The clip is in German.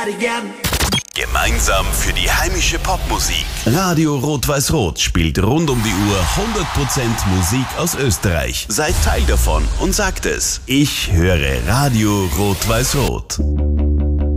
again. Gemeinsam für die heimische Popmusik. Radio Rot-Weiß-Rot spielt rund um die Uhr 100% Musik aus Österreich. Seid Teil davon und sagt es. Ich höre Radio Rot-Weiß-Rot.